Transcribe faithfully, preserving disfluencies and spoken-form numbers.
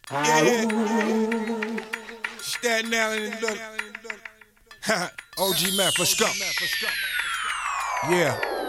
Yeah, yeah. Staten Island and look. O G Math, let's go. Yeah.